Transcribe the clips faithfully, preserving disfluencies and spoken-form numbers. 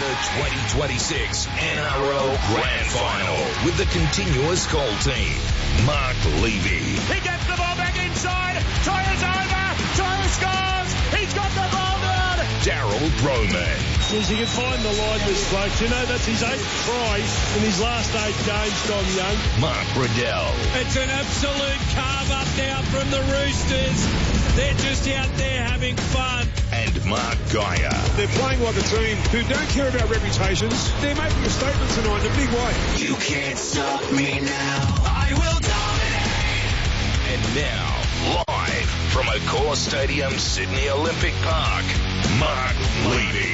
the twenty twenty-six N R L Grand Final with the continuous call team. Mark Levy. He gets the ball back inside. Tyres over. Tyre scores. He's got the ball down. Daryl Broman. As he can find the line, this bloke. You know, that's his eighth try in his last eight games, Dom Young. Mark Riddell. It's an absolute carve up now from the Roosters. They're just out there having fun. And Mark Geyer. They're playing like a team who don't care about reputations. They're making a statement tonight in a big way. You can't stop me now. I will dominate. And now, live from Accor Stadium, Sydney Olympic Park, Mark Levy.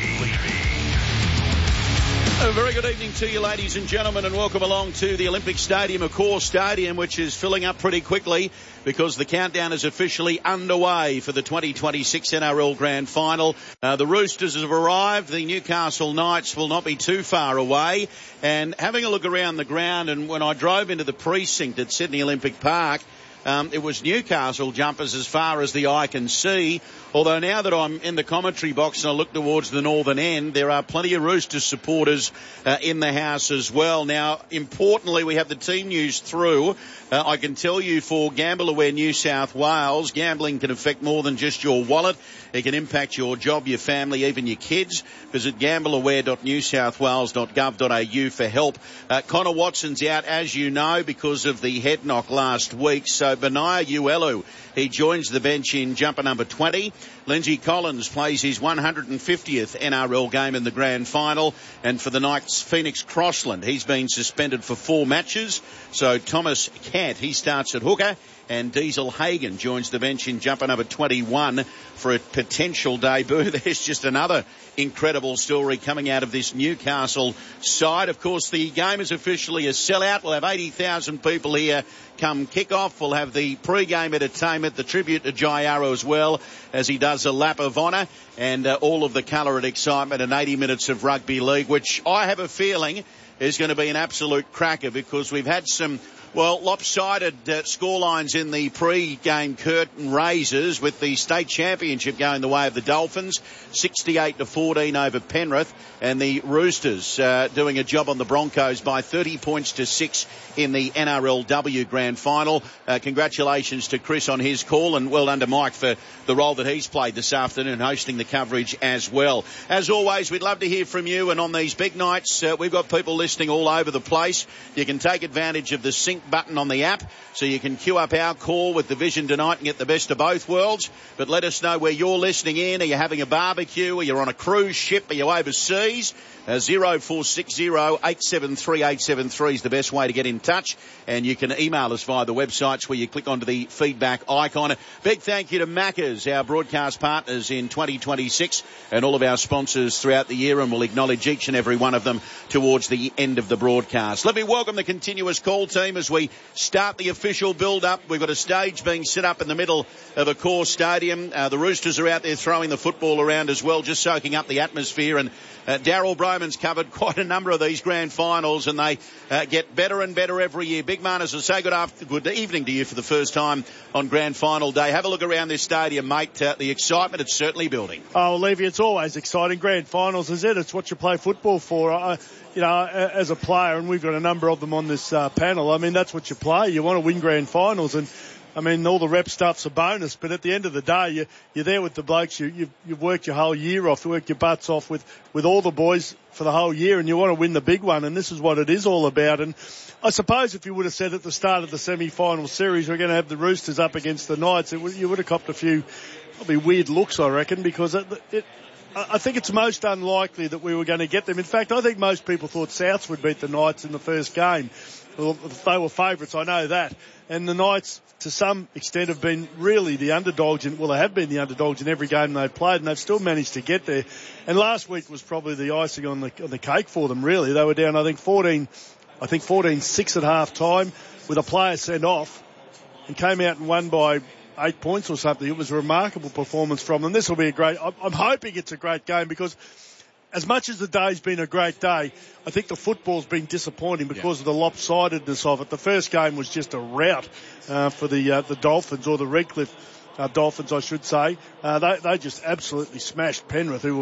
A very good evening to you, ladies and gentlemen, and welcome along to the Olympic Stadium, Accor Stadium, which is filling up pretty quickly because the countdown is officially underway for the twenty twenty-six N R L Grand Final. Uh, the Roosters have arrived. The Newcastle Knights will not be too far away. And having a look around the ground, and when I drove into the precinct at Sydney Olympic Park, Um, it was Newcastle jumpers as far as the eye can see. Although now that I'm in the commentary box and I look towards the northern end, there are plenty of Roosters supporters uh, in the house as well. Now, importantly, we have the team news through. Uh, I can tell you for Gamble Aware New South Wales, gambling can affect more than just your wallet. It can impact your job, your family, even your kids. Visit gambleaware dot new south wales dot gov dot a u for help. Uh, Connor Watson's out, as you know, because of the head knock last week. So Benaya Uelu, he joins the bench in jumper number twenty. Lindsay Collins plays his one hundred fiftieth N R L game in the grand final. And for the Knights, Phoenix Crossland, he's been suspended for four matches. So Thomas Cant, he starts at hooker. And Diesel Hagen joins the bench in jumper number twenty-one for a potential debut. There's just another incredible story coming out of this Newcastle side. Of course, the game is officially a sellout. We'll have eighty thousand people here come kick-off. We'll have the pre-game entertainment, the tribute to Jai Arrow as well, as he does a lap of honour, and uh, all of the colour and excitement and eighty minutes of rugby league, which I have a feeling is going to be an absolute cracker because we've had some Well, lopsided uh, scorelines in the pre-game curtain raises, with the state championship going the way of the Dolphins, sixty-eight to fourteen over Penrith, and the Roosters uh, doing a job on the Broncos by thirty points to six in the N R L W Grand Final. Uh, congratulations to Chris on his call, and well done to Mike for the role that he's played this afternoon, hosting the coverage as well. As always, we'd love to hear from you, and on these big nights, uh, we've got people listening all over the place. You can take advantage of the sync button on the app, so you can queue up our call with the Vision tonight and get the best of both worlds. But let us know where you're listening in. Are you having a barbecue? Are you on a cruise ship? Are you overseas? Uh, zero four six zero eight seven three eight seven three is the best way to get in touch, and you can email us via the websites where you click onto the feedback icon. Big thank you to Maccas, our broadcast partners in twenty twenty-six, and all of our sponsors throughout the year, and we'll acknowledge each and every one of them towards the end of the broadcast. Let me welcome the continuous call team as we start the official build-up. We've got a stage being set up in the middle of Accor Stadium. Uh, the Roosters are out there throwing the football around as well, just soaking up the atmosphere, and uh, Daryl Broman's covered quite a number of these grand finals, and they uh, get better and better every year. Big man, as I say, good, after, good evening to you for the first time on grand final day. Have a look around this stadium, mate. Uh, the excitement, it's certainly building. Oh, Levy, it's always exciting. Grand finals is it. It's what you play football for. I, you know, as a player, and we've got a number of them on this uh, panel, I mean, that's what you play. You want to win grand finals, and I mean, all the rep stuff's a bonus, but at the end of the day, you, you're there with the blokes. You, you've, you've worked your whole year off, you worked your butts off with, with all the boys for the whole year, and you want to win the big one, and this is what it is all about. And I suppose if you would have said at the start of the semi-final series we're going to have the Roosters up against the Knights, it would, you would have copped a few probably weird looks, I reckon, because it, it I think it's most unlikely that we were going to get them. In fact, I think most people thought Souths would beat the Knights in the first game. Well, they were favourites, I know that. And the Knights, to some extent, have been really the underdogs, in, well, they have been the underdogs in every game they've played, and they've still managed to get there. And last week was probably the icing on the, on the cake for them, really. They were down, I think, fourteen, I think fourteen six at half time with a player sent off, and came out and won by eight points or something. It was a remarkable performance from them. This will be a great, I'm hoping it's a great game, because as much as the day's been a great day, I think the football's been disappointing because yeah. of the lopsidedness of it. The first game was just a rout uh, for the uh, the Dolphins, or the Redcliffe uh, Dolphins, I should say. Uh, they, they just absolutely smashed Penrith, who were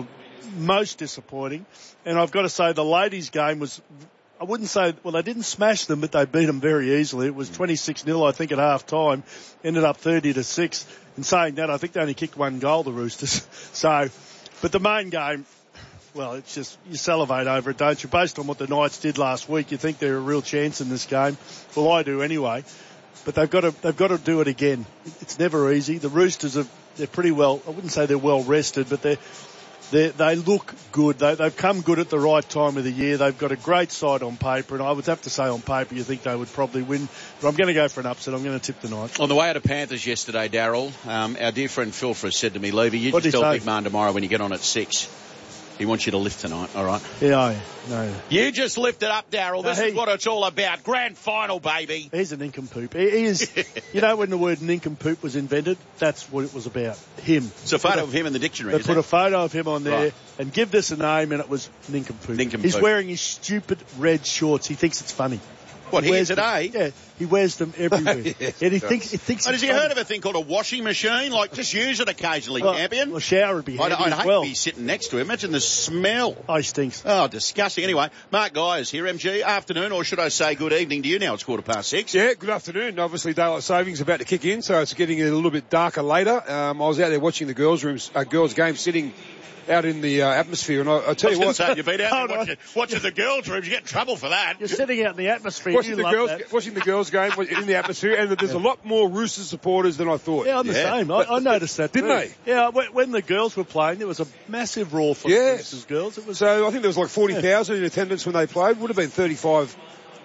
most disappointing. And I've got to say the ladies' game was, I wouldn't say, well, they didn't smash them, but they beat them very easily. It was twenty-six nil, I think, at half time, ended up thirty to six. In saying that, I think they only kicked one goal, the Roosters. So, but the main game, well, it's just, you salivate over it, don't you? Based on what the Knights did last week, you think they're a real chance in this game. Well, I do anyway. But they've got to, they've got to do it again. It's never easy. The Roosters are, they're pretty well, I wouldn't say they're well rested, but they're, they they look good. They, they've come good at the right time of the year. They've got a great side on paper, and I would have to say on paper you think they would probably win. But I'm going to go for an upset. I'm going to tip the Knights. On the way out of Panthers yesterday, Daryl, um, our dear friend Phil Friss said to me, Levy, you What'd just he tell say? Big Man tomorrow when you get on at six. He wants you to lift tonight, all right? Yeah, I, no. You just lift it up, Daryl. This No, he- is what it's all about. Grand final, baby. He's a nincompoop. He, he is, you know when the word nincompoop was invented? That's what it was about. Him. It's a photo of him in the dictionary, They is put it? a photo of him on there Right. and give this a name, and it was nincompoop. Nincompoop. He's wearing his stupid red shorts. He thinks it's funny. What, He here wears today? Them, yeah, he wears them everywhere. Yes, and he he thinks he thinks. Oh, has it's he funny. heard of a thing called a washing machine? Like, just use it occasionally, well, champion. Well, shower would be I'd, handy I'd as hate well. to be sitting next to him. Imagine the smell. Oh, he stinks. Oh, disgusting. Anyway, Mark Guy is here. M G, afternoon, or should I say good evening to you now? It's quarter past six. Yeah, good afternoon. Obviously, daylight savings about to kick in, so it's getting a little bit darker later. Um, I was out there watching the girls' rooms, uh, girls' game, sitting out in the uh, atmosphere, and I, I tell I you was what, say, you've been out Hold there on. watching, watching the girls' rooms. You get in trouble for that. You're sitting out in the atmosphere. watching you the love girls, that. watching the girls' game in the atmosphere, and there's a lot more Roosters supporters than I thought. Yeah, I'm the Yeah. same. I, I noticed that. Didn't too. they? Yeah, when, when the girls were playing, there was a massive roar for Yeah. the Roosters girls. It was. So I think there was like forty thousand in attendance when they played. Would have been thirty-five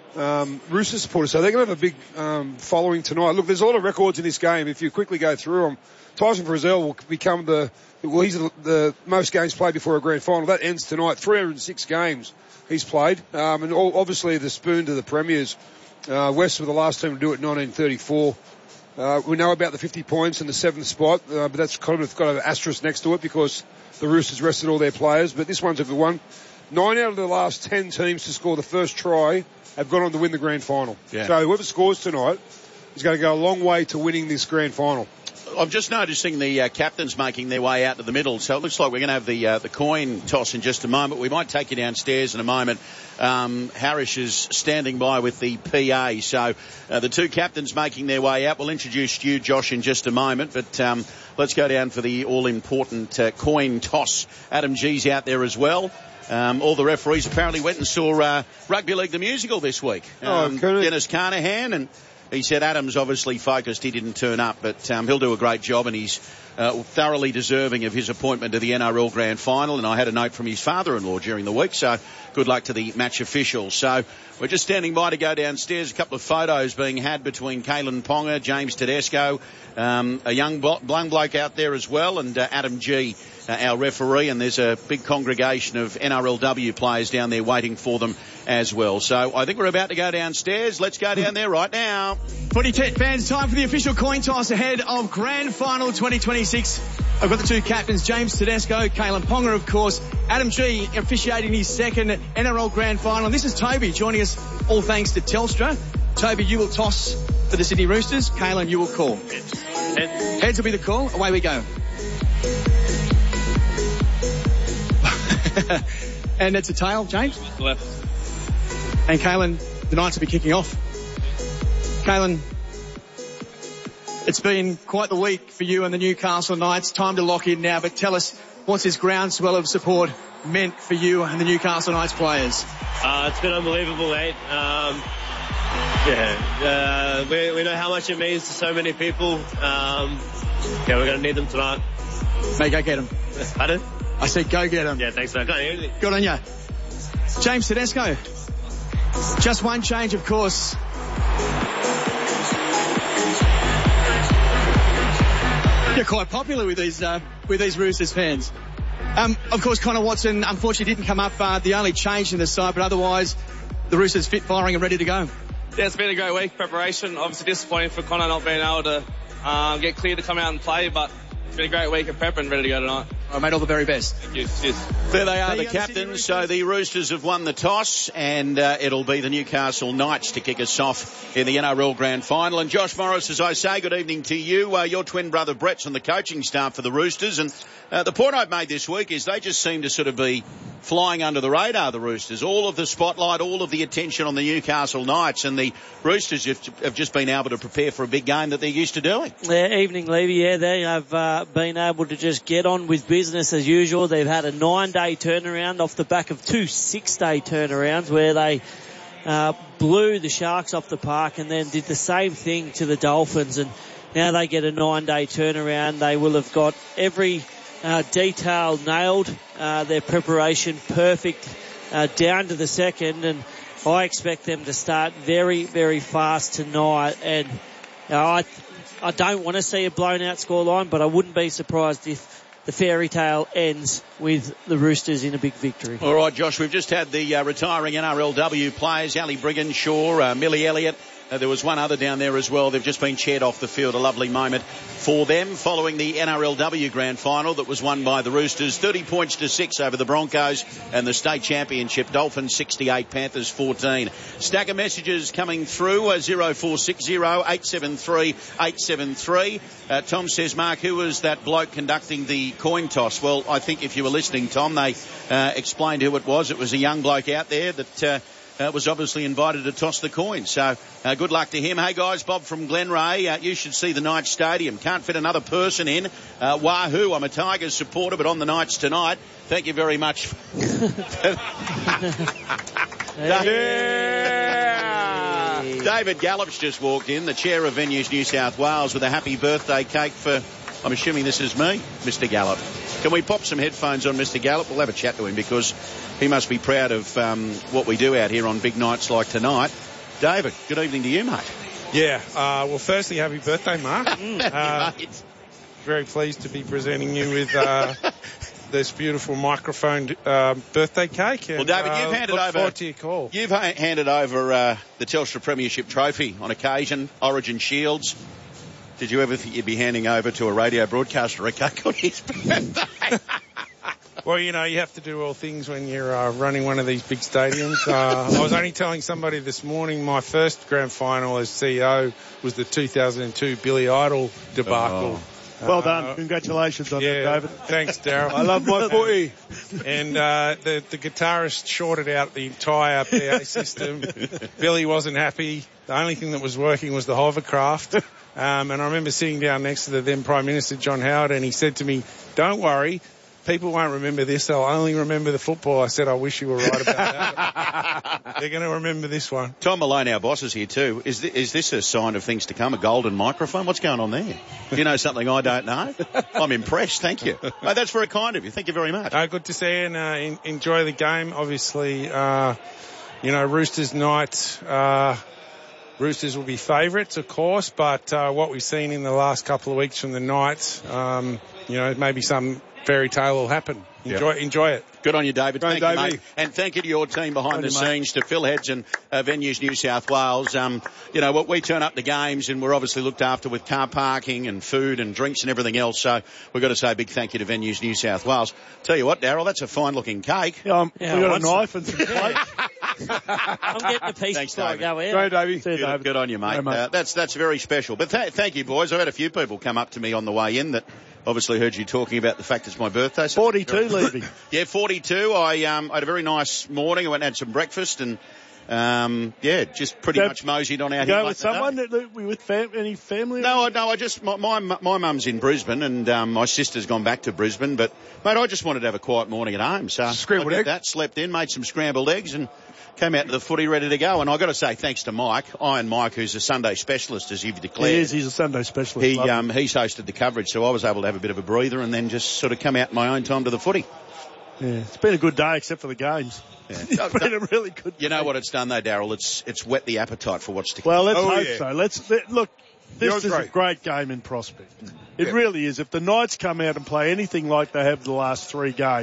um, Roosters supporters. So they're going to have a big um, following tonight. Look, there's a lot of records in this game. If you quickly go through them, Tyson Frizzell will become the, well, he's the, the most games played before a grand final. That ends tonight. three hundred six games he's played. Um, and all, obviously the spoon to the premiers. Uh, West were the last team to do it in nineteen thirty-four. Uh, we know about the fifty points and the seventh spot, uh, but that's kind of got an asterisk next to it because the Roosters rested all their players. But this one's a good one. Nine out of the last ten teams to score the first try have gone on to win the grand final. Yeah. So whoever scores tonight is going to go a long way to winning this grand final. I'm just noticing the uh, captains making their way out to the middle, so it looks like we're going to have the uh, the coin toss in just a moment. We might take you downstairs in a moment. Um, Harish is standing by with the P A, so uh, the two captains making their way out. We'll introduce you, Josh, in just a moment, but um, let's go down for the all-important uh, coin toss. Adam G's out there as well. Um, all the referees apparently went and saw uh, Rugby League the Musical this week. Um, Oh, Dennis Carnahan, and he said Adam's obviously focused. He didn't turn up, but um, he'll do a great job, and he's uh, thoroughly deserving of his appointment to the N R L Grand Final. And I had a note from his father-in-law during the week, so good luck to the match officials. So we're just standing by to go downstairs. A couple of photos being had between Kalen Ponga, James Tedesco, um, a young blo- young bloke out there as well, and uh, Adam G, uh, our referee. And there's a big congregation of N R L W players down there waiting for them as well. So I think we're about to go downstairs. Let's go down there right now. Footy Tet fans, time for the official coin toss ahead of Grand Final twenty twenty-six. I've got the two captains, James Tedesco, Kalen Ponga, of course. Adam G officiating his second N R L Grand Final. And this is Toby joining us, all thanks to Telstra. Toby, you will toss for the Sydney Roosters. Kalen, you will call. Heads. Heads will be the call. Away we go. And it's a tail, James. Left. And Kalen, the Knights will be kicking off. Kalen, it's been quite the week for you and the Newcastle Knights. Time to lock in now, but tell us, what's this groundswell of support meant for you and the Newcastle Knights players? Uh, it's been unbelievable, mate. Um, yeah, uh, we, we know how much it means to so many people. Um, yeah, we're going to need them tonight. Mate, go get them. Pardon? I said go get them. Yeah, thanks, man. Can't hear anything. Good on you. James Tedesco. Just one change, of course. You're quite popular with these uh, with these Roosters fans. Um, of course, Connor Watson unfortunately didn't come up. Uh, the only change in the side, but otherwise, the Roosters fit, firing, and ready to go. Yeah, it's been a great week preparation. Obviously disappointing for Connor not being able to um, get clear to come out and play, but it's been a great week of prep and ready to go tonight. All right, mate, all the very best. Thank you. Cheers. There they are, There the you go, the Sydney captains. Roosters. So the Roosters have won the toss, and uh, it'll be the Newcastle Knights to kick us off in the N R L Grand Final. And Josh Morris, as I say, good evening to you. Uh, your twin brother Brett's on the coaching staff for the Roosters, and uh, the point I've made this week is they just seem to sort of be flying under the radar, the Roosters. All of the spotlight, all of the attention on the Newcastle Knights, and the Roosters have, have just been able to prepare for a big game that they're used to doing. Yeah, evening, Levy. Yeah, they have uh, been able to just get on with business as usual. They've had a nine-day turnaround off the back of two six-day turnarounds where they uh, blew the Sharks off the park and then did the same thing to the Dolphins. And now they get a nine-day turnaround. They will have got every uh, detail nailed, uh, their preparation perfect uh, down to the second. And I expect them to start very, very fast tonight. And uh, I, I don't want to see a blown-out scoreline, but I wouldn't be surprised if the fairy tale ends with the Roosters in a big victory. All right, Josh, we've just had the uh, retiring N R L W players, Ali Brigginshaw, uh, Millie Elliott. Uh, there was one other down there as well. They've just been chaired off the field. A lovely moment for them following the N R L W Grand Final that was won by the Roosters. thirty points to six over the Broncos, and the state championship Dolphins sixty-eight, Panthers fourteen. Stack of messages coming through, uh, zero four six zero eight seven three eight seven three. Uh, Tom says, Mark, who was that bloke conducting the coin toss? Well, I think if you were listening, Tom, they uh, explained who it was. It was a young bloke out there that Uh, Uh, was obviously invited to toss the coin. So uh, good luck to him. Hey guys, Bob from Glenray. Uh, you should see the Knights Stadium. Can't fit another person in. Uh, Wahoo, I'm a Tigers supporter, but on the Knights tonight. Thank you very much. Yeah. David Gallup's just walked in, the chair of Venues New South Wales, with a happy birthday cake for, I'm assuming this is me, Mister Gallup. Can we pop some headphones on Mister Gallup? We'll have a chat to him because he must be proud of um, what we do out here on big nights like tonight. David, good evening to you, mate. Yeah, uh, well, firstly, happy birthday, Mark. uh, very pleased to be presenting you with uh, this beautiful microphone uh, birthday cake. And, well, David, you've uh, handed look over. forward to your call. You've ha- handed over uh, the Telstra Premiership Trophy on occasion, Origin Shields. Did you ever think you'd be handing over to a radio broadcaster a cake on his birthday? Well, you know, you have to do all things when you're uh, running one of these big stadiums. Uh, I was only telling somebody this morning my first grand final as C E O was the two thousand two Billy Idol debacle. Oh. Well done. Uh, Congratulations on yeah, that, David. Thanks, Darryl. I love my footy. And uh, the, the guitarist shorted out the entire P A system. Billy wasn't happy. The only thing that was working was the hovercraft. Um, and I remember sitting down next to the then Prime Minister, John Howard, and he said to me, don't worry, people won't remember this. They'll only remember the football. I said, I wish you were right about that. They're going to remember this one. Tom Malone, our boss, is here too. Is, th- is this a sign of things to come, a golden microphone? What's going on there? Do you know something I don't know? I'm impressed. Thank you. Oh, that's very kind of you. Thank you very much. Uh, good to see you and uh, in, enjoy the game. Obviously, uh, you know, Roosters Knights, uh, Roosters will be favourites, of course, but uh, what we've seen in the last couple of weeks from the Knights, um, you know, maybe some fairy tale will happen. Enjoy, yep. enjoy it. Good on you, David. Great, thank David. you, mate. And thank you to your team behind Good the you, scenes, to Phil Hedge and uh, Venues New South Wales. Um, you know, what we turn up to games and we're obviously looked after with car parking and food and drinks and everything else. So we've got to say a big thank you to Venues New South Wales. Tell you what, Darryl, that's a fine looking cake. Yeah, um, Yeah, we got a what's- knife and some plates. I'm getting a piece Thanks, before I David. go out. Great, Davey. See you, Good, David. good on you, mate. Hey, mate. Uh, that's that's very special. But th- thank you, boys. I've had a few people come up to me on the way in that obviously heard you talking about the fact it's my birthday. So forty-two, Levy. Yeah, forty-two. I um I had a very nice morning. I went and had some breakfast and um yeah, just pretty Go- much moseyed on out Go here. with like someone? that. That, that, with fam- any family? No, I, no, I just, my, my, my mum's in Brisbane and, um, my sister's gone back to Brisbane, but, mate, I just wanted to have a quiet morning at home, so. Scrambled I did egg? that, slept in, made some scrambled eggs and came out to the footy ready to go. And I got to say thanks to Mike, Iron Mike, who's a Sunday specialist, as you've declared. He is. He's a Sunday specialist. He, Love um, he's hosted the coverage, so I was able to have a bit of a breather and then just sort of come out in my own time to the footy. it. Yeah, it's been a good day except for the games. Yeah. It's been a really good You know day. what it's done though, Darryl? It's, it's whet the appetite for what's to come. Well, let's Oh, hope yeah. so. Let's let, look. This You're is great. a great game in prospect. It Yeah. really is. If the Knights come out and play anything like they have the last three games,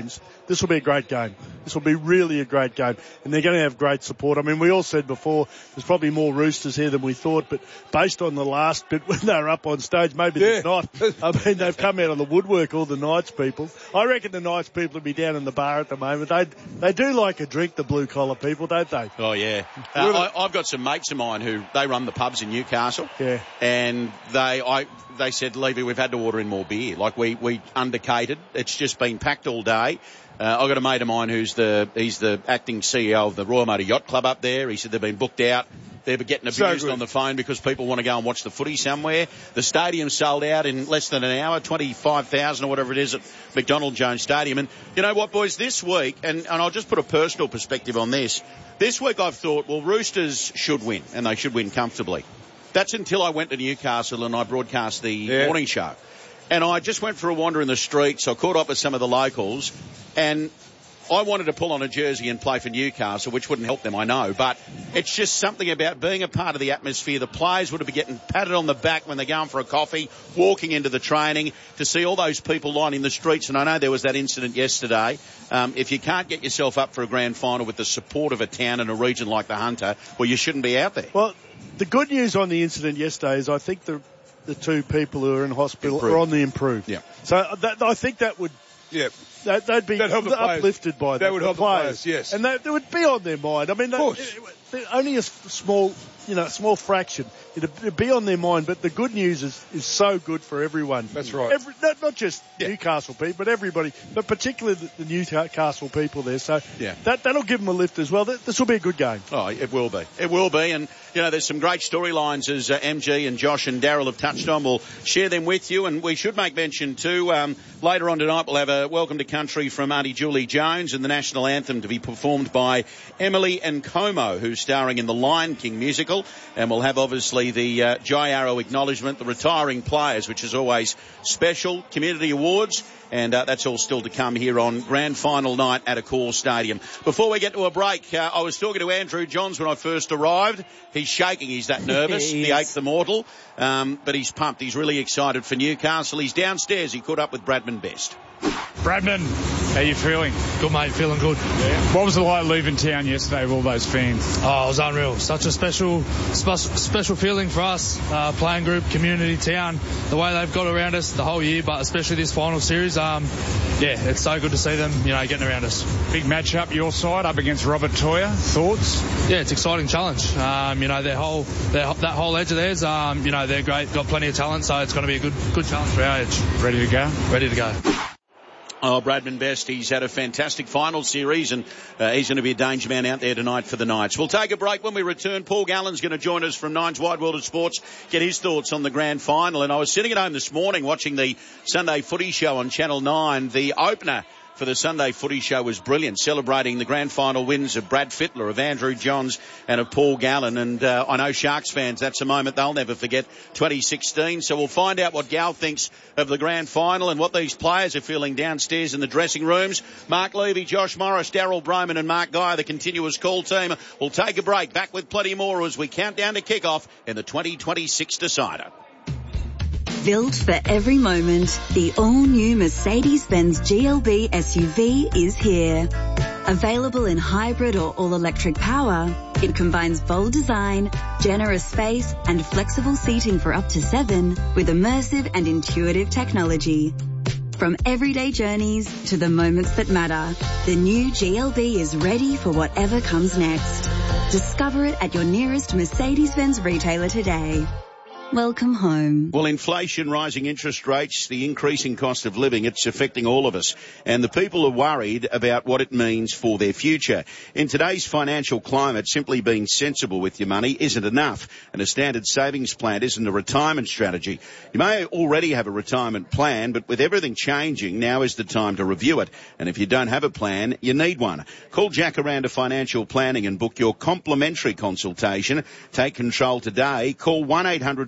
this will be a great game. This will be really a great game. And they're going to have great support. I mean, we all said before, there's probably more Roosters here than we thought, but based on the last bit when they were up on stage, maybe Yeah. there's not. I mean, they've come out of the woodwork, all the Knights people. I reckon the Knights people would be down in the bar at the moment. They they do like a drink, the blue-collar people, don't they? Oh, yeah. Uh, I, I've got some mates of mine who, they run the pubs in Newcastle. Yeah. And they I they said, Levy, we've had to order in more beer. Like, we, we undercated. It's just been packed all day. Uh, I've got a mate of mine who's the, he's the acting C E O of the Royal Motor Yacht Club up there. He said they've been booked out. They're getting abused So on the phone because people want to go and watch the footy somewhere. The stadium sold out in less than an hour, twenty-five thousand or whatever it is at McDonald Jones Stadium. And you know what, boys, this week, and, and I'll just put a personal perspective on this. This week I've thought, well, Roosters should win, and they should win comfortably. That's until I went to Newcastle and I broadcast the Yeah. morning show. And I just went for a wander in the streets. I caught up with some of the locals, and I wanted to pull on a jersey and play for Newcastle, which wouldn't help them, I know. But it's just something about being a part of the atmosphere. The players would have been getting patted on the back when they're going for a coffee, walking into the training, to see all those people lining the streets. And I know there was that incident yesterday. Um, if you can't get yourself up for a grand final with the support of a town and a region like the Hunter, well, you shouldn't be out there. Well, the good news on the incident yesterday is I think the the two people who are in hospital Improved. are on the improve. Yeah. So that, I think that would Yeah. that, they'd be That'd help the players. uplifted by that. That would help the players, yes. And that, that would be on their mind. I mean, that, course. it- it- only a s- small, you know, small fraction. It'd, it'd be on their mind, but the good news is, is so good for everyone. That's right. Every, not, not just Newcastle people, but everybody, but particularly the, the Newcastle people there. So Yeah. that, that'll give them a lift as well. That, this will be a good game. Oh, it will be. It will be. And, you know, there's some great storylines as uh, M G and Josh and Daryl have touched on. We'll share them with you. And we should make mention, too, um, later on tonight we'll have a Welcome to Country from Auntie Julie Jones and the national anthem to be performed by Emily and Como, who's starring in the Lion King musical. And we'll have, obviously, the uh, Jai Arrow acknowledgement, the retiring players, which is always special, community awards. And uh, that's all still to come here on grand final night at Accor Stadium. Before we get to a break, uh, I was talking to Andrew Johns when I first arrived. He's shaking. He's that nervous, He the is. eighth immortal. Um, but he's pumped. He's really excited for Newcastle. He's downstairs. He caught up with Bradman Best. Bradman, how you feeling? Good, mate. Feeling good. Yeah. What was it like leaving town yesterday with all those fans? Oh, it was unreal. Such a special, spe- special feeling for us, uh, playing group, community, town. The way they've got around us the whole year, but especially this final series. Um, yeah, it's so good to see them, you know, getting around us. Big match up your side up against Robert Toyer. Thoughts? Yeah, it's an exciting challenge. Um, you know, their whole, their, that whole edge of theirs. Um, you know, they're great, got plenty of talent, so it's going to be a good, good challenge for our edge. Ready to go? Ready to go. Oh, Bradman Best, he's had a fantastic final series, and uh, he's going to be a danger man out there tonight for the Knights. We'll take a break. When we return, Paul Gallen's going to join us from Nine's Wide World of Sports, get his thoughts on the grand final. And I was sitting at home this morning watching the Sunday Footy Show on Channel nine. The opener for the Sunday Footy Show was brilliant, celebrating the grand final wins of Brad Fittler, of Andrew Johns and of Paul Gallen. And uh, I know Sharks fans, that's a moment they'll never forget, twenty sixteen. So we'll find out what Gal thinks of the grand final and what these players are feeling downstairs in the dressing rooms. Mark Levy, Josh Morris, Daryl Broman and Mark Guy, the continuous call team. We'll take a break, back with plenty more as we count down to kick-off in the twenty twenty-six decider. Built for every moment, the all-new Mercedes-Benz G L B S U V is here. Available in hybrid or all-electric power, it combines bold design, generous space, and flexible seating for up to seven with immersive and intuitive technology. From everyday journeys to the moments that matter, the new G L B is ready for whatever comes next. Discover it at your nearest Mercedes-Benz retailer today. Welcome home. Well, inflation, rising interest rates, the increasing cost of living, it's affecting all of us. And the people are worried about what it means for their future. In today's financial climate, simply being sensible with your money isn't enough. And a standard savings plan isn't a retirement strategy. You may already have a retirement plan, but with everything changing, now is the time to review it. And if you don't have a plan, you need one. Call Jacaranda Financial Planning and book your complimentary consultation. Take control today. Call one eight hundred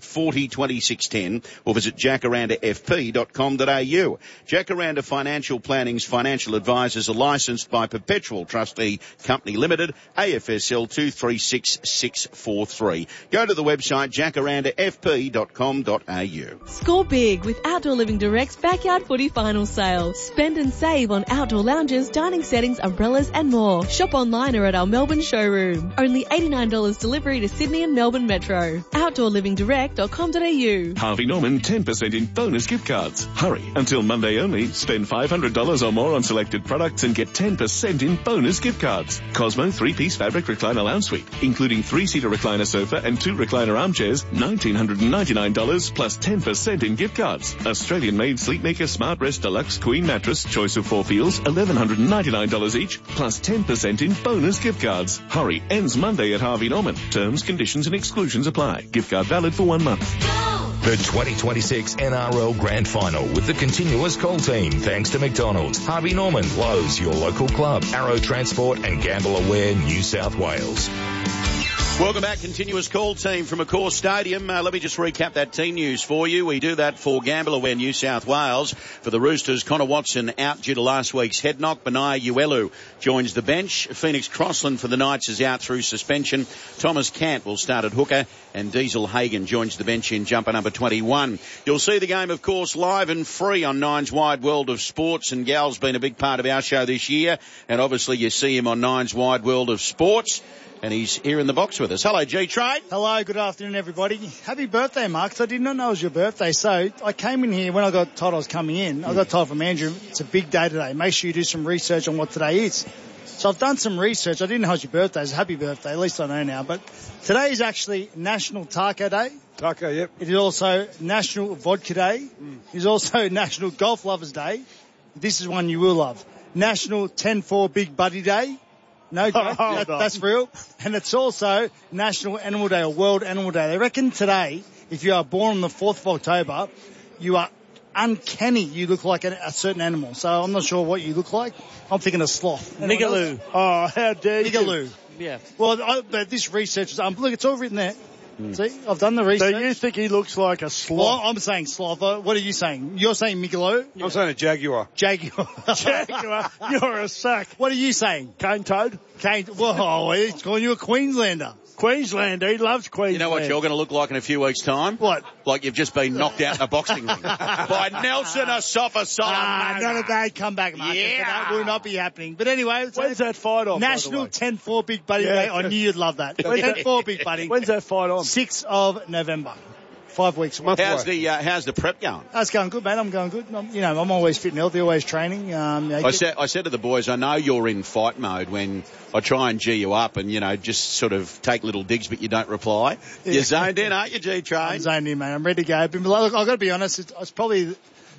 forty twenty-six ten or visit jacaranda f p dot com dot a u. Jacaranda Financial Planning's financial advisors are licensed by Perpetual Trustee Company Limited, A F S L two three six six four three. Go to the website jacaranda f p dot com dot a u. Score big with Outdoor Living Direct's Backyard Footy Final Sale. Spend and save on outdoor lounges, dining settings, umbrellas and more. Shop online or at our Melbourne showroom. Only eighty-nine dollars delivery to Sydney and Melbourne Metro. outdoor living direct dot com dot a u. Harvey Norman ten percent in bonus gift cards. Hurry. Until Monday only, spend five hundred dollars or more on selected products and get ten percent in bonus gift cards. Cosmo three-piece fabric recliner lounge suite, including three-seater recliner sofa and two recliner armchairs, one thousand nine hundred ninety-nine dollars plus ten percent in gift cards. Australian-made Sleepmaker Smart Rest Deluxe Queen Mattress, choice of four feels, one thousand one hundred ninety-nine dollars each, plus ten percent in bonus gift cards. Hurry. Ends Monday at Harvey Norman. Terms, conditions and exclusions apply. Gift card valid for one month. The twenty twenty-six N R L Grand Final with the continuous call team, thanks to McDonald's, Harvey Norman, Lowe's, your local club, Arrow Transport and Gamble Aware New South Wales. Welcome back, continuous call team from Accor Stadium. Uh, let me just recap that team news for you. We do that for Gamble Aware New South Wales. For the Roosters, Connor Watson out due to last week's head knock. Benaya Uelu joins the bench. Phoenix Crossland for the Knights is out through suspension. Thomas Cant will start at hooker, and Diesel Hagen joins the bench in jumper number twenty-one. You'll see the game, of course, live and free on Nine's Wide World of Sports, and Gal's been a big part of our show this year, and obviously you see him on Nine's Wide World of Sports. And he's here in the box with us. Hello, G-Trade. Hello, good afternoon, everybody. Happy birthday, Mark. 'Cause I did not know it was your birthday. So I came in here when I got told I was coming in. I got told from Andrew, it's a big day today. Make sure you do some research on what today is. So I've done some research. I didn't know it was your birthday. It's a happy birthday. At least I know now. But today is actually National Taco Day. Taco, yep. It is also National Vodka Day. Mm. It is also National Golf Lovers Day. This is one you will love. National ten four Big Buddy Day. No, joke. that, that's real. And it's also National Animal Day or World Animal Day. They reckon today, if you are born on the fourth of October, you are uncanny. You look like a, a certain animal. So I'm not sure what you look like. I'm thinking a sloth. Nigaloo. Oh, how dare you. Nigaloo. Yeah. Well, I, but this research is, um, look, it's all written there. Mm. See, I've done the research. So you think he looks like a sloth? Well, I'm saying sloth. What are you saying? You're saying Migaloo? Yeah. I'm saying a jaguar. Jaguar. Jaguar. You're a sack. What are you saying? Cane toad. Cane. Whoa, he's calling you a Queenslander. Queenslander. He loves Queensland. You know what you're going to look like in a few weeks' time? What? Like you've just been knocked out in a boxing ring by Nelson Asafa Solomon. Ah, not a bad comeback, Marcus. Yeah. That will not be happening. But anyway, when's that fight on? National ten four Big Buddy yeah. Day. I knew you'd love that. ten four Big Buddy. When's that fight on? sixth of November. Five weeks. How's away. the uh, How's the prep going? That's going good, mate. I'm going good. I'm, you know, I'm always fit and healthy, always training. Um, you know, I said I said to the boys, I know you're in fight mode when I try and G you up and, you know, just sort of take little digs, but you don't reply. Yeah. You're zoned in, aren't you, G-Train? I'm zoned in, mate. I'm ready to go. But look, I've got to be honest. It's, it's probably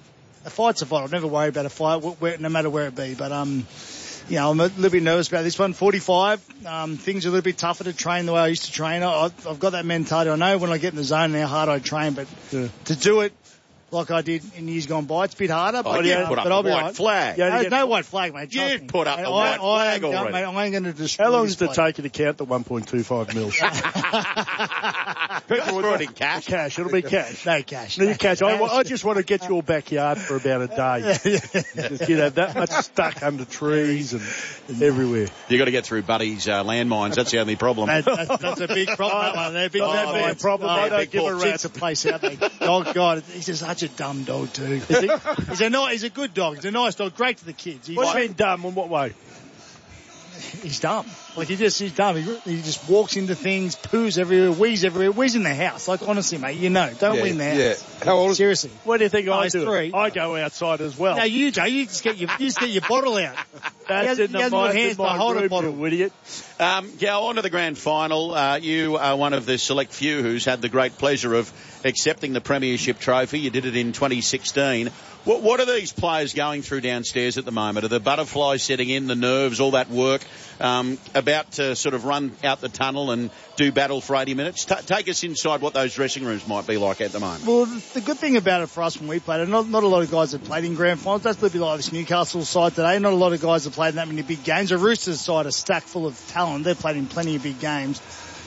a fight's a fight. I'll never worry about a fight, where, no matter where it be. But um. You know, I'm a little bit nervous about this one. forty-five, um, things are a little bit tougher to train the way I used to train. I, I've got that mentality. I know when I get in the zone how hard I train, but yeah. to do it like I did in years gone by, it's a bit harder. But, oh, you put up but I'll the be white right. flag. No, no white flag, mate. You put up the I, white I, flag I already. Mate, I ain't going to destroy How long this does it take you to count the one point two five mils? People are in cash. Cash. It'll be cash. No cash. No, cash. I, I just want to get your backyard for about a day. You know, that much stuck under trees and, and everywhere. You've got to get through Buddy's uh, landmines. That's the only problem. That, that, that's a big problem. That They're big, oh, that big big problem. Oh, I don't big give a rat's a place out there. Oh, God. He's just such a dumb dog, too. He's a, nice, he's a good dog. He's a nice dog. Great to the kids. He's what do you mean dumb? In what way? He's dumb. Like, he just, he's dumb. He, he just walks into things, poos everywhere, wheeze everywhere, wheeze in the house. Like, honestly, mate, you know, don't yeah, wee in the house. Yeah. How old is Seriously. What do you think oh, I do? Three. I go outside as well. No, you don't. You just get your, you just get your bottle out. That's in the my, hands my hold a bottle, idiot. Um, yeah, on to the grand final. Uh, you are one of the select few who's had the great pleasure of accepting the Premiership trophy. You did it in twenty sixteen. What, what are these players going through downstairs at the moment? Are the butterflies setting in, the nerves, all that work, um, about to sort of run out the tunnel and do battle for eighty minutes? T- take us inside what those dressing rooms might be like at the moment. Well, the good thing about it for us when we played, and not, not a lot of guys have played in grand finals. That's a little bit like this Newcastle side today. Not a lot of guys have played in that many big games. The Roosters side are stacked full of talent. They've played in plenty of big games.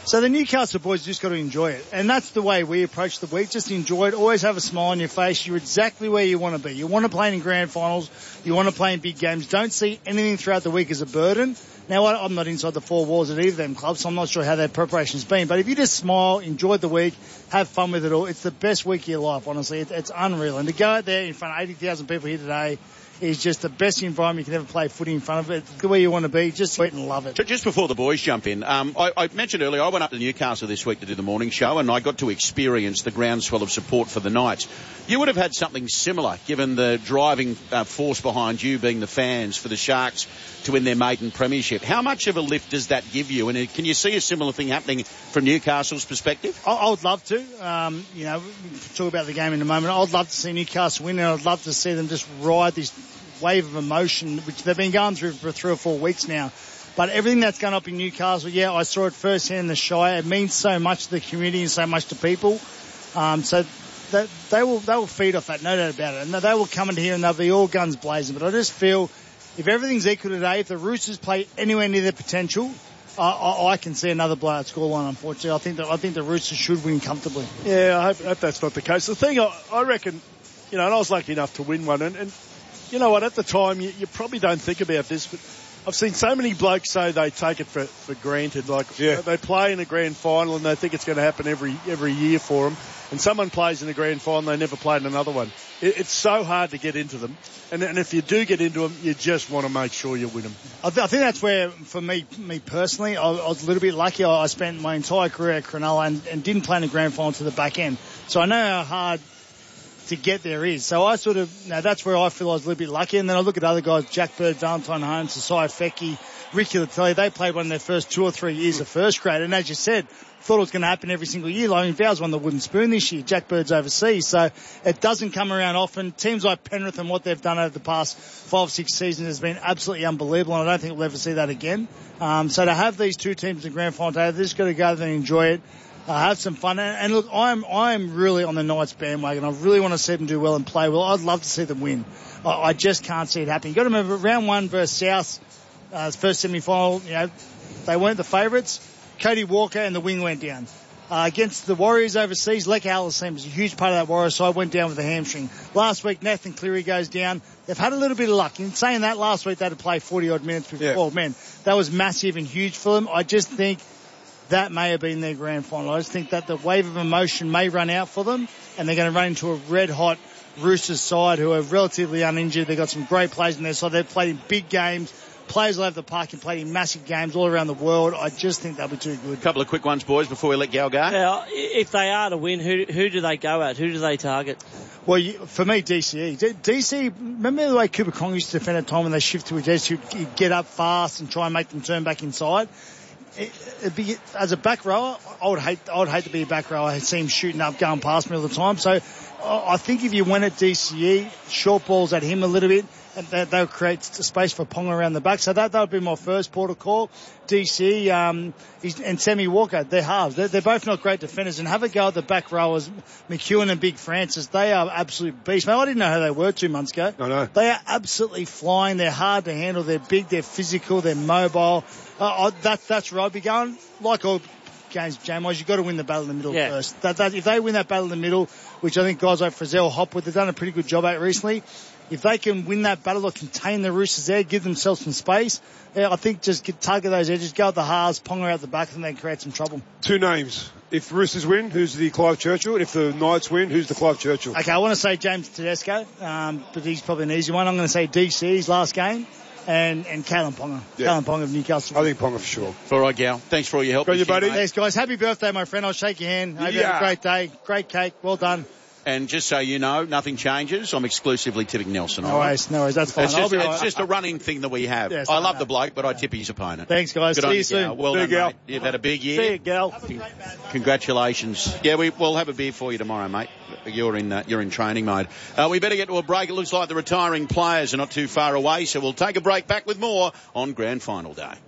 So the Newcastle boys just got to enjoy it. And that's the way we approach the week. Just enjoy it. Always have a smile on your face. You're exactly where you want to be. You want to play in grand finals. You want to play in big games. Don't see anything throughout the week as a burden. Now, I'm not inside the four walls at either of them clubs, so I'm not sure how their preparation's been. But if you just smile, enjoy the week, have fun with it all, it's the best week of your life, honestly. It, it's unreal. And to go out there in front of eighty thousand people here today is just the best environment you can ever play footy in front of it. It's the way you want to be. Just wait and love it. Just before the boys jump in, um, I, I mentioned earlier I went up to Newcastle this week to do the morning show, and I got to experience the groundswell of support for the Knights. You would have had something similar, given the driving uh, force behind you being the fans for the Sharks to win their maiden premiership. How much of a lift does that give you? And can you see a similar thing happening from Newcastle's perspective? I, I would love to. Um, you know, we'll talk about the game in a moment. I'd love to see Newcastle win, and I'd love to see them just ride this wave of emotion, which they've been going through for three or four weeks now. But everything that's going up in Newcastle, yeah, I saw it firsthand in the Shire. It means so much to the community and so much to people. Um, so that they will they will feed off that, no doubt about it. And they will come in here and they'll be all guns blazing. But I just feel if everything's equal today, if the Roosters play anywhere near their potential, I, I, I can see another blowout scoreline. Unfortunately, I think that I think the Roosters should win comfortably. Yeah, I hope, hope that's not the case. The thing I, I reckon, you know, and I was lucky enough to win one, and. and you know what, at the time, you, you probably don't think about this, but I've seen so many blokes say they take it for, for granted. Like, yeah. you know, they play in a grand final and they think it's going to happen every every year for them. And someone plays in a grand final, they never played in another one. It, it's so hard to get into them. And, and if you do get into them, you just want to make sure you win them. I, th- I think that's where, for me me personally, I, I was a little bit lucky. I, I spent my entire career at Cronulla and, and didn't play in a grand final to the back end. So I know how hard to get there is. So I sort of, now that's where I feel I was a little bit lucky. And then I look at other guys, Jack Bird, Valentine Holmes, Sasai Feki, Ricky Latelli, they played one of their first two or three years of first grade. And as you said, thought it was going to happen every single year. Like, I mean, Val's won the wooden spoon this year. Jack Bird's overseas. So it doesn't come around often. Teams like Penrith and what they've done over the past five, six seasons has been absolutely unbelievable. And I don't think we'll ever see that again. Um, so to have these two teams in grand final today, they've just got to go there and enjoy it. Uh, have some fun. And, and look, I'm I'm really on the Knights bandwagon. I really want to see them do well and play well. I'd love to see them win. I, I just can't see it happening. You've got to remember, round one versus South, uh, first semi-final, you know, they weren't the favourites. Cody Walker and the wing went down. Uh, against the Warriors overseas, Lek Allison was a huge part of that Warriors side, went down with a hamstring. Last week, Nathan Cleary goes down. They've had a little bit of luck. In saying that, last week they had to play forty-odd minutes with yeah. twelve men. That was massive and huge for them. I just think that may have been their grand final. I just think that the wave of emotion may run out for them, and they're going to run into a red-hot Roosters side who are relatively uninjured. They've got some great players in their side. They've played in big games. Players all over the park and played in massive games all around the world. I just think they'll be too good. A couple of quick ones, boys, before we let Gal go. Yeah, if they are to win, who who do they go at? Who do they target? Well, you, for me, D C E. D- DC, remember the way Cooper Cronk used to defend at time when they shift to a Jets, he'd get up fast and try and make them turn back inside? It, it'd be, as a back rower, I would hate, I would hate to be a back rower. I see him shooting up, going past me all the time. So I think if you went at D C E, short balls at him a little bit, and that, that would create space for Ponga around the back. So that, that would be my first port of call. D C, um, and Sammy Walker, they're halves. They're, they're both not great defenders. And have a go at the back rowers, McEwen and Big Francis. They are absolute beasts. Man, I didn't know who they were two months ago. I know. They are absolutely flying. They're hard to handle. They're big. They're physical. They're mobile. Uh, that, that's where I'd be going. Like all games, James, you've got to win the battle in the middle yeah. first. That, that, if they win that battle in the middle, which I think guys like Frizzell, Hopwood, they've done a pretty good job at recently. If they can win that battle or contain the Roosters there, give themselves some space, yeah, I think just get, target those edges, go at the halves, Ponga out the back, and then create some trouble. Two names. If Roosters win, who's the Clive Churchill? And if the Knights win, who's the Clive Churchill? Okay, I want to say James Tedesco, um, but he's probably an easy one. I'm going to say D C's last game. And, and Kalen Ponga. Yeah. Kalen Ponga of Newcastle. I think Ponga for sure. All right, Gal. Thanks for all your help. Got you, buddy. Mate. Thanks, guys. Happy birthday, my friend. I'll shake your hand. Hope you yeah. have a great day. Great cake. Well done. And just so you know, nothing changes. I'm exclusively tipping Nelson. No worries, no worries. That's fine. It's, just, it's just a running thing that we have. Yes, I, I love the bloke, but I tip his opponent. Thanks, guys. Good See on you you, soon. Gal. Well See done, you, Gal. mate. You've had a big year. See you, Gal. Congratulations. Yeah, we, we'll have a beer for you tomorrow, mate. You're in uh, you're in training mode. Uh, we better get to a break. It looks like the retiring players are not too far away, so we'll take a break. Back with more on Grand Final Day.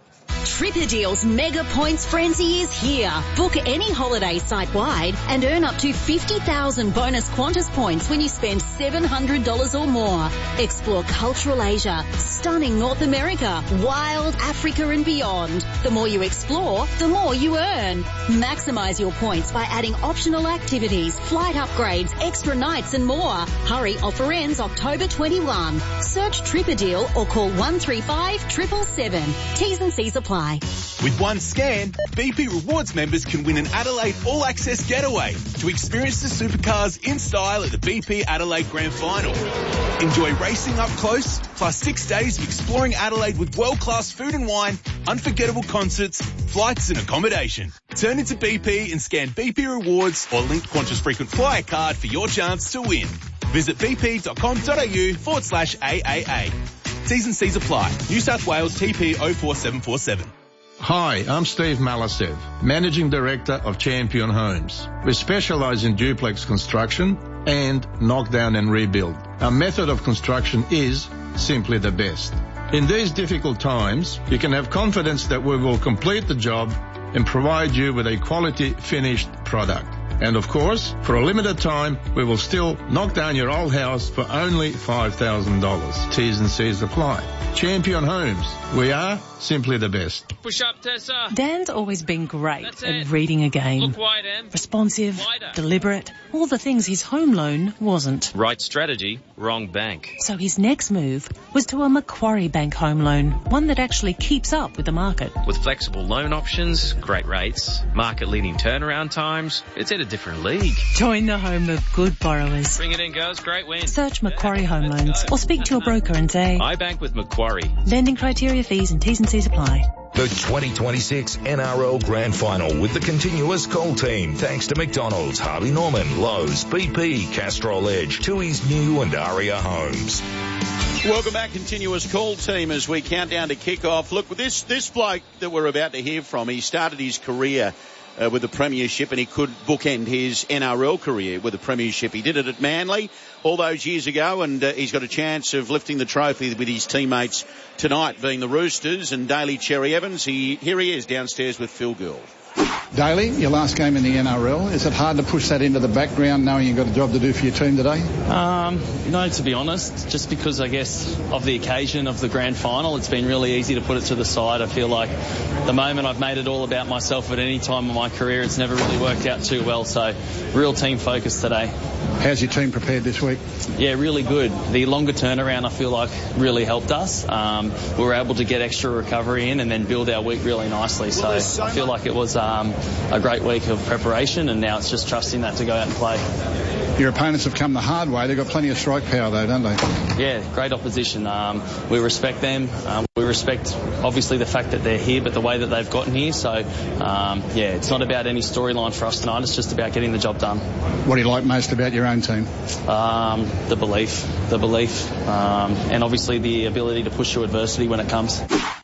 Tripadeal's Mega Points Frenzy is here. Book any holiday site-wide and earn up to fifty thousand bonus Qantas points when you spend seven hundred dollars or more. Explore cultural Asia, stunning North America, wild Africa and beyond. The more you explore, the more you earn. Maximise your points by adding optional activities, flight upgrades, extra nights and more. Hurry, offer ends October twenty-first. Search Tripadeal or call one three five, seven seven seven. T's and C's apply. With one scan, B P Rewards members can win an Adelaide All-Access getaway to experience the supercars in style at the B P Adelaide Grand Final. Enjoy racing up close, plus six days of exploring Adelaide with world-class food and wine, unforgettable concerts, flights and accommodation. Turn into B P and scan B P Rewards or link Qantas Frequent Flyer card for your chance to win. Visit bp.com.au forward slash AAA. T's and C's apply. New South Wales T P oh four seven four seven. Hi, I'm Steve Malasev, Managing Director of Champion Homes. We specialise in duplex construction and knockdown and rebuild. Our method of construction is simply the best. In these difficult times, you can have confidence that we will complete the job and provide you with a quality finished product. And of course, for a limited time, we will still knock down your old house for only five thousand dollars. T's and C's apply. Champion Homes. We are simply the best. Push up, Tessa. Dan's always been great at reading a game. Look wide, Em. Responsive, Wider. deliberate, all the things his home loan wasn't. Right strategy, wrong bank. So his next move was to a Macquarie Bank home loan, one that actually keeps up with the market. With flexible loan options, great rates, market-leading turnaround times, it's in a different league. Join the home of good borrowers. Bring it in, girls. Great win. Search Macquarie Home Loans or speak to your broker and say, I bank with Macquarie. Lending criteria, fees and T's and C's apply. The twenty twenty-six N R L Grand Final with the continuous call team. Thanks to McDonald's, Harvey Norman, Lowe's, B P, Castrol Edge, Tui's New and Aria Homes. Welcome back, continuous call team, as we count down to kick off. Look, this, this bloke that we're about to hear from, he started his career Uh, with the Premiership, and he could bookend his N R L career with the Premiership. He did it at Manly all those years ago, and uh, he's got a chance of lifting the trophy with his teammates tonight, being the Roosters and Daly Cherry Evans. He, here he is downstairs with Phil Gould. Daly, your last game in the N R L, is it hard to push that into the background knowing you've got a job to do for your team today? Um, no, to be honest, just because I guess of the occasion of the grand final, it's been really easy to put it to the side. I feel like the moment I've made it all about myself at any time in my career, it's never really worked out too well, so real team focus today. How's your team prepared this week? Yeah, really good. The longer turnaround, I feel like, really helped us. Um, we were able to get extra recovery in and then build our week really nicely, so I feel like it was um, a great week of preparation, and now it's just trusting that to go out and play. Your opponents have come the hard way. They've got plenty of strike power though, don't they? Yeah, great opposition. Um, we respect them. Um, we respect, obviously, the fact that they're here, but the way that they've gotten here. So, um, yeah, it's not about any storyline for us tonight. It's just about getting the job done. What do you like most about your own team? Um, the belief. The belief. Um, and obviously the ability to push through adversity when it comes.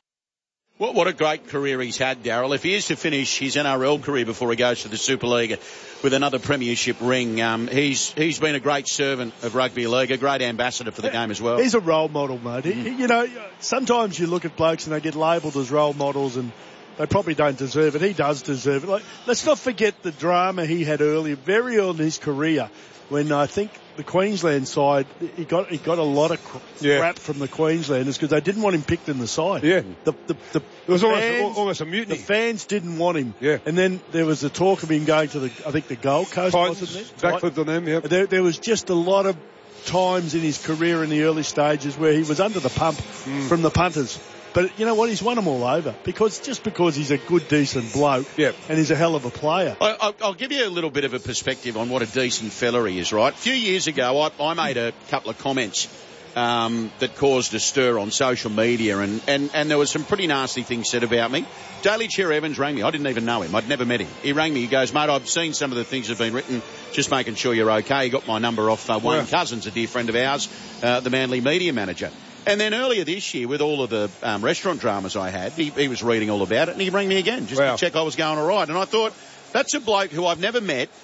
What, what a great career he's had, Darryl. If he is to finish his N R L career before he goes to the Super League with another premiership ring, um, he's he's been a great servant of rugby league, a great ambassador for the game as well. He's a role model, mate. He, you know, sometimes you look at blokes and they get labelled as role models and they probably don't deserve it. He does deserve it. Like, let's not forget the drama he had earlier, very early in his career, when I think the Queensland side, he got he got a lot of crap yeah. from the Queenslanders because they didn't want him picked in the side. Yeah. The, the, the, it was the almost, fans, almost a mutiny. The fans didn't want him. Yeah. And then there was the talk of him going to the, I think the Gold Coast, Titans, wasn't there? backflipped on them, yeah. There, there was just a lot of times in his career in the early stages where he was under the pump mm. from the punters. But you know what? He's won them all over because just because he's a good, decent bloke, yep. and he's a hell of a player. I, I'll give you a little bit of a perspective on what a decent fella he is, right? A few years ago, I, I made a couple of comments um, that caused a stir on social media, and, and, and there was some pretty nasty things said about me. Daly Cherry Evans rang me. I didn't even know him. I'd never met him. He rang me. He goes, mate, I've seen some of the things that have been written, just making sure you're okay. He got my number off uh, Wayne yeah. Cousins, a dear friend of ours, uh, the Manly media manager. And then earlier this year, with all of the um, restaurant dramas I had, he, he was reading all about it, and he rang me again just wow. to check I was going all right. And I thought, that's a bloke who I've never met,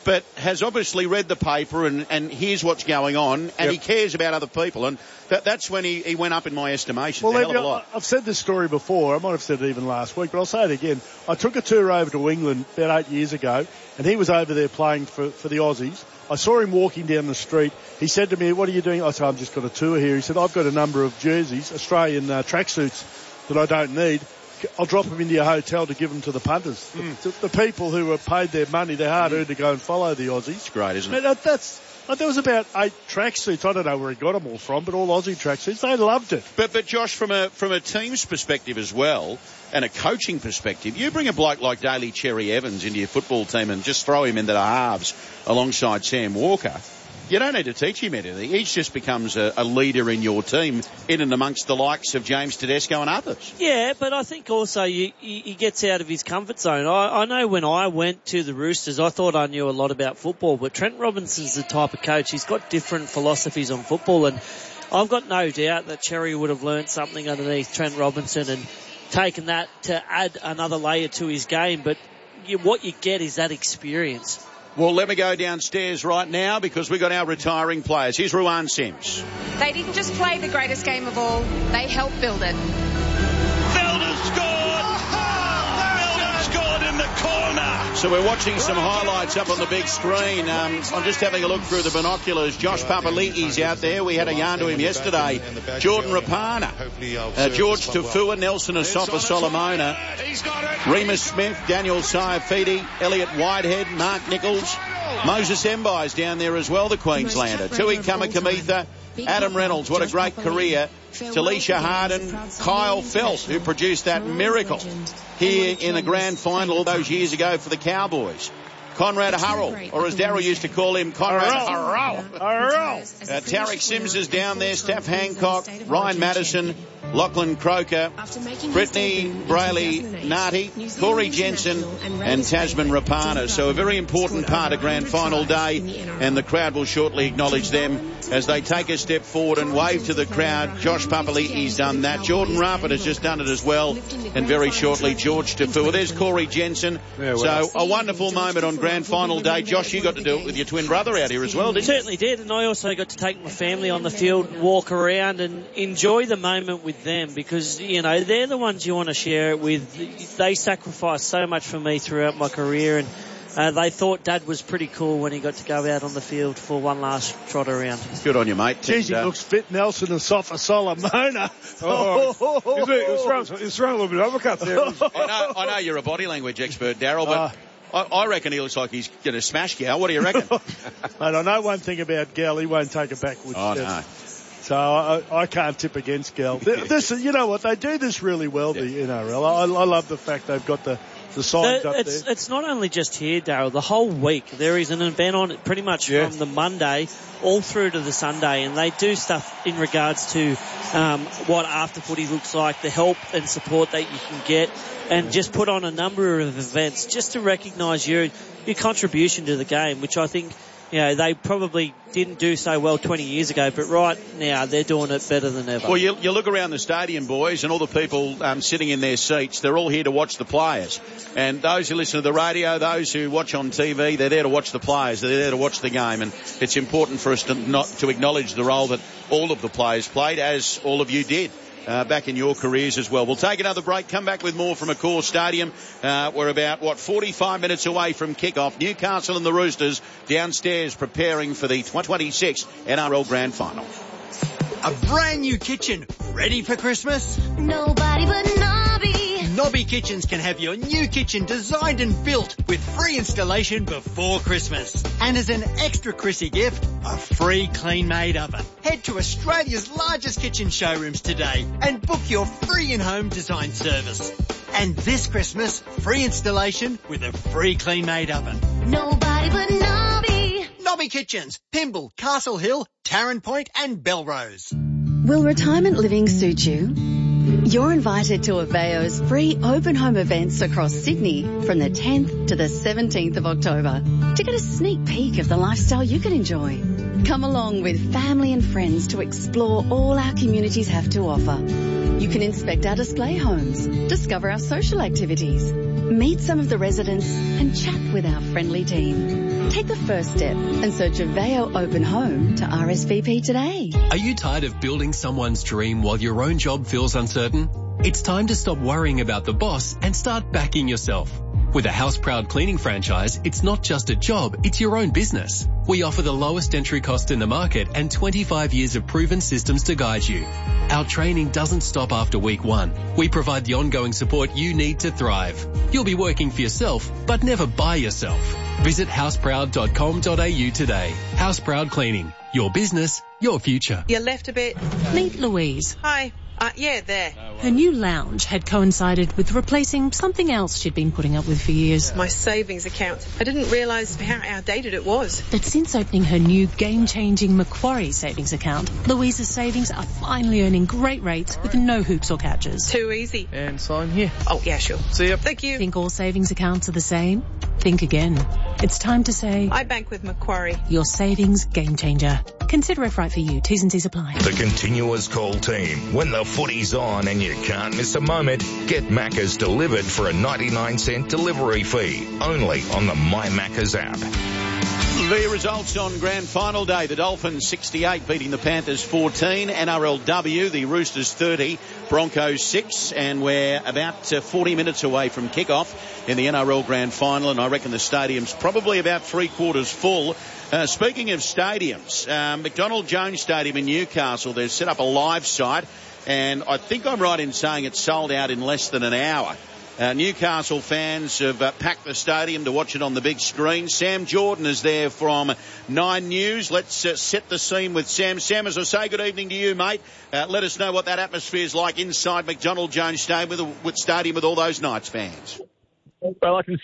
but has obviously read the paper and, and hears what's going on, and yep. he cares about other people. And that, that's when he, he went up in my estimation. Well, a hell of a lot. I've said this story before. I might have said it even last week, but I'll say it again. I took a tour over to England about eight years ago, and he was over there playing for, for the Aussies. I saw him walking down the street. He said to me, "What are you doing?" I said, "I've just got a tour here." He said, "I've got a number of jerseys, Australian uh, tracksuits that I don't need. I'll drop them into your hotel to give them to the punters." Mm. The, the people who have paid their money, their hard earned, mm. to go and follow the Aussies. It's great, isn't it? That, that's, there was about eight tracksuits. I don't know where he got them all from, but all Aussie tracksuits. They loved it. But, but Josh, from a from a team's perspective as well, and a coaching perspective, you bring a bloke like Daly Cherry Evans into your football team and just throw him into the halves alongside Sam Walker. You don't need to teach him anything. He just becomes a, a leader in your team, in and amongst the likes of James Tedesco and others. Yeah, but I think also you, he gets out of his comfort zone. I, I know when I went to the Roosters, I thought I knew a lot about football, but Trent Robinson's the type of coach. He's got different philosophies on football, and I've got no doubt that Cherry would have learnt something underneath Trent Robinson and taken that to add another layer to his game. But you, what you get is that experience. Well, let me go downstairs right now because we've got our retiring players. Here's Ruan Sims. They didn't just play the greatest game of all, they helped build it. Felder scored! Felder scored in the corner! So we're watching some highlights up on the big screen. Um, I'm just having a look through the binoculars. Josh Papali'i's out there. We had a yarn to him yesterday. Jordan Rapana, uh, George Tafua, Nelson Asofa Solomona, Remus Smith, Daniel Saifidi, Elliot Whitehead, Mark Nichols, Moses Mbai's down there as well, the Queenslander. Tui Kamakamitha, Adam Reynolds, what a great career. Talisha Harden, Kyle Felt, who produced that miracle here in the grand final all those years ago for the Cowboys. Conrad Hurrell, or as Darryl used to call him, Conrad Hurrell. Hurrell. Uh, Tarek Sims is down there, Steph Hancock, Ryan Madison, Lachlan Croker, Brittany Brayley Narty, Corey Jensen and Tasman Rapana. So a very important part of grand final day, and the crowd will shortly acknowledge them as they take a step forward and wave to the crowd. Josh Papali'i's done that. Jordan Rappert has just done it as well, and very shortly George Tafua. There's Corey Jensen. Yeah, well. So a wonderful moment on grand final day. Josh, you got to do it with your twin brother out here as well, didn't you? Certainly did, and I also got to take my family on the field, walk around and enjoy the moment with them, because, you know, they're the ones you want to share it with. They sacrificed so much for me throughout my career, and uh, they thought Dad was pretty cool when he got to go out on the field for one last trot around. Good on you, mate. Jeez, he uh, looks fit, Nelson Asofa Solomona. Oh, oh, it's throwing, it's throwing a little bit of uppercut there. I know, I know you're a body language expert, Darryl, but... Uh, I, I reckon he looks like he's going to smash Gal. What do you reckon? Mate, I know one thing about Gal. He won't take a backward oh, step. No. So I, I can't tip against Gal. This, you know what? They do this really well, yeah. the N R L. I, I love the fact they've got the, the signs the, up it's, there. It's not only just here, Darryl. The whole week there is an event on it pretty much yeah. from the Monday all through to the Sunday, and they do stuff in regards to um, what after footy looks like, the help and support that you can get, and just put on a number of events just to recognise your your contribution to the game, which I think, you know, they probably didn't do so well twenty years ago, but right now they're doing it better than ever. Well, you, you look around the stadium, boys, and all the people um, sitting in their seats, they're all here to watch the players. And those who listen to the radio, those who watch on T V, they're there to watch the players. They're there to watch the game. And it's important for us to not to acknowledge the role that all of the players played, as all of you did. Uh, back in your careers as well. We'll take another break, come back with more from Accor Stadium. Uh, we're about, what, forty-five minutes away from kick-off. Newcastle and the Roosters downstairs preparing for the twenty twenty-six N R L Grand Final. A brand new kitchen, ready for Christmas? Nobody but Nobby. Nobby Kitchens can have your new kitchen designed and built with free installation before Christmas. And as an extra Chrissy gift, a free clean-made oven. Head to Australia's largest kitchen showrooms today and book your free in-home design service. And this Christmas, free installation with a free clean-made oven. Nobody but Nobby. Nobby Kitchens, Pymble, Castle Hill, Tarrant Point and Belrose. Will retirement living suit you? You're invited to Aveo's free open home events across Sydney from the tenth to the seventeenth of October to get a sneak peek of the lifestyle you can enjoy. Come along with family and friends to explore all our communities have to offer. You can inspect our display homes, discover our social activities, meet some of the residents and chat with our friendly team. Take the first step and search Aveo Open Home to R S V P today. Are you tired of building someone's dream while your own job feels uncertain? It's time to stop worrying about the boss and start backing yourself. With a House Proud cleaning franchise, it's not just a job, it's your own business. We offer the lowest entry cost in the market and twenty-five years of proven systems to guide you. Our training doesn't stop after week one. We provide the ongoing support you need to thrive. You'll be working for yourself, but never by yourself. Visit house proud dot com dot a u today. House Proud Cleaning. Your business, your future. You left a bit. Meet Louise. Hi. Uh, yeah, there. Her new lounge had coincided with replacing something else she'd been putting up with for years. My savings account. I didn't realise how outdated it was. But since opening her new game-changing Macquarie savings account, Louise's savings are finally earning great rates with no hoops or catches. Too easy. And sign here. Oh, yeah, sure. See ya. Thank you. Think all savings accounts are the same? Think again. It's time to say... I bank with Macquarie. Your savings game changer. Consider if right for you. T's and C's apply. The Continuous Call team. When the footy's on and you can't miss a moment, get Macca's delivered for a ninety-nine cent delivery fee. Only on the My Macca's app. The results on Grand Final day. The Dolphins sixty-eight beating the Panthers fourteen. N R L W, the Roosters thirty. Broncos six. And we're about uh, forty minutes away from kickoff in the N R L Grand Final. And I reckon the stadium's probably about three quarters full. Uh, speaking of stadiums, um, McDonald Jones Stadium in Newcastle, they've set up a live site. And I think I'm right in saying it's sold out in less than an hour. Uh, Newcastle fans have uh, packed the stadium to watch it on the big screen. Sam Jordan is there from Nine News. Let's uh, set the scene with Sam. Sam, as I say, good evening to you, mate. Uh, let us know what that atmosphere is like inside McDonald Jones Stadium with, with, stadium with all those Knights fans. Well, I can